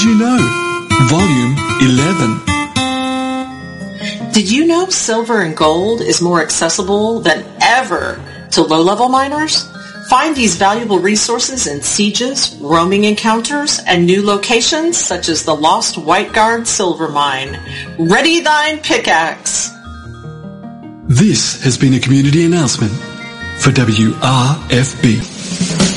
you know? Volume 11. Did you know silver and gold is more accessible than ever to low-level miners? Find these valuable resources in sieges, roaming encounters, and new locations such as the Lost White Guard Silver Mine. Ready thine pickaxe! This has been a community announcement for WRFB.